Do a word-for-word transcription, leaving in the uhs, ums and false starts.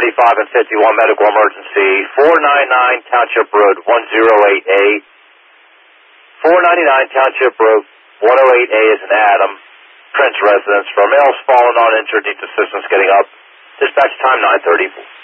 thirty-five and fifty-one, medical emergency, four ninety-nine Township Road, one oh eight A. four ninety-nine Township Road, one oh eight A is an Adam, Prince residence. For males fallen on injured, needs assistance getting up. Dispatch time nine thirty.